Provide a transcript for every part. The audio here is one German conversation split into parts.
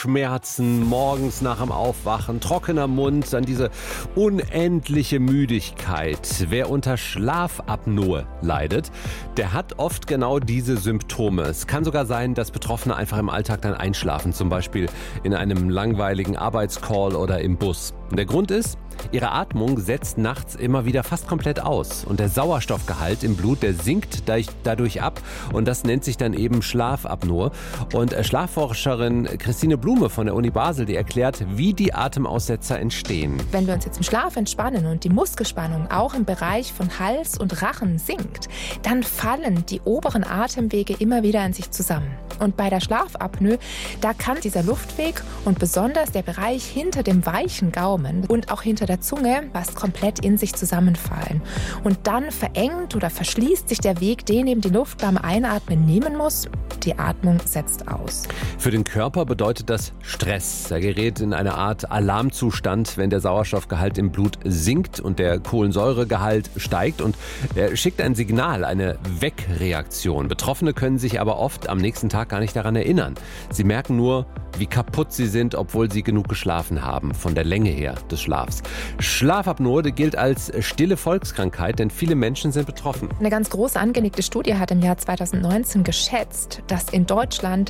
Kopfschmerzen morgens nach dem Aufwachen, trockener Mund, dann diese unendliche Müdigkeit. Wer unter Schlafapnoe leidet, der hat oft genau diese Symptome. Es kann sogar sein, dass Betroffene einfach im Alltag dann einschlafen, zum Beispiel in einem langweiligen Arbeitscall oder im Bus. Und der Grund ist, ihre Atmung setzt nachts immer wieder fast komplett aus und der Sauerstoffgehalt im Blut, der sinkt dadurch ab und das nennt sich dann eben Schlafapnoe. Und Schlafforscherin Christine Blume von der Uni Basel, die erklärt, wie die Atemaussetzer entstehen. Wenn wir uns jetzt im Schlaf entspannen und die Muskelspannung auch im Bereich von Hals und Rachen sinkt, dann fallen die oberen Atemwege immer wieder in sich zusammen. Und bei der Schlafapnoe, da kann dieser Luftweg und besonders der Bereich hinter dem weichen Gaumen und auch hinter der Zunge fast komplett in sich zusammenfallen. Und dann verengt oder verschließt sich der Weg, den eben die Luft beim Einatmen nehmen muss. Die Atmung setzt aus. Für den Körper bedeutet das Stress. Er gerät in eine Art Alarmzustand, wenn der Sauerstoffgehalt im Blut sinkt und der Kohlensäuregehalt steigt. Und er schickt ein Signal, eine Wegreaktion. Betroffene können sich aber oft am nächsten Tag gar nicht daran erinnern. Sie merken nur, wie kaputt sie sind, obwohl sie genug geschlafen haben, von der Länge her des Schlafs. Schlafapnoe gilt als stille Volkskrankheit, denn viele Menschen sind betroffen. Eine ganz groß angelegte Studie hat im Jahr 2019 geschätzt, dass in Deutschland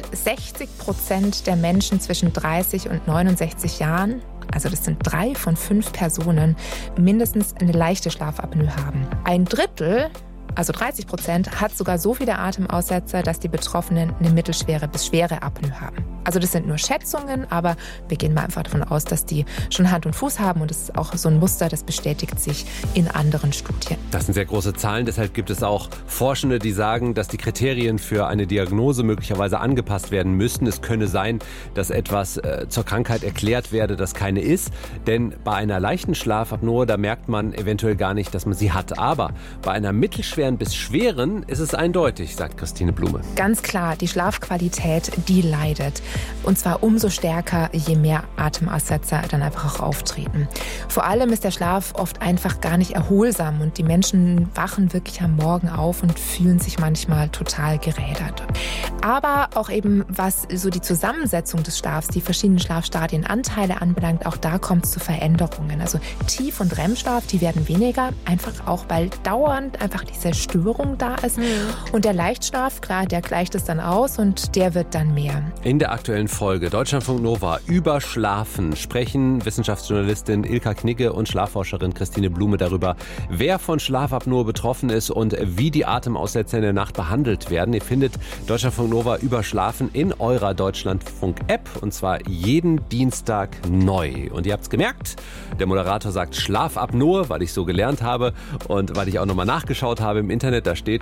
60% der Menschen zwischen 30 und 69 Jahren, also das sind 3 von 5 Personen, mindestens eine leichte Schlafapnoe haben. Ein Drittel, also 30%, hat sogar so viele Atemaussetzer, dass die Betroffenen eine mittelschwere bis schwere Apnoe haben. Also das sind nur Schätzungen, aber wir gehen mal einfach davon aus, dass die schon Hand und Fuß haben und das ist auch so ein Muster, das bestätigt sich in anderen Studien. Das sind sehr große Zahlen, deshalb gibt es auch Forschende, die sagen, dass die Kriterien für eine Diagnose möglicherweise angepasst werden müssten. Es könne sein, dass etwas zur Krankheit erklärt werde, das keine ist, denn bei einer leichten Schlafapnoe, da merkt man eventuell gar nicht, dass man sie hat. Aber bei einer mittelschweren bis schweren ist es eindeutig, sagt Christine Blume. Ganz klar, die Schlafqualität, die leidet. Und zwar umso stärker, je mehr Atemaussetzer dann einfach auch auftreten. Vor allem ist der Schlaf oft einfach gar nicht erholsam und die Menschen wachen wirklich am Morgen auf und fühlen sich manchmal total gerädert. Aber auch eben, was so die Zusammensetzung des Schlafs, die verschiedenen Schlafstadienanteile anbelangt, auch da kommt es zu Veränderungen. Also Tief- und REM-Schlaf, die werden weniger, einfach auch, weil dauernd einfach diese Störung da ist. Und der Leichtschlaf, klar, der gleicht es dann aus und der wird dann mehr. In der aktuellen Folge Deutschlandfunk Nova über Schlafen sprechen Wissenschaftsjournalistin Ilka Knigge und Schlafforscherin Christine Blume darüber, wer von Schlafapnoe betroffen ist und wie die Atemaussetzer in der Nacht behandelt werden. Ihr findet Deutschlandfunk Nova über Schlafen in eurer Deutschlandfunk-App und zwar jeden Dienstag neu. Und ihr habt es gemerkt, der Moderator sagt Schlafapnoe, weil ich so gelernt habe und weil ich auch nochmal nachgeschaut habe im Internet, da steht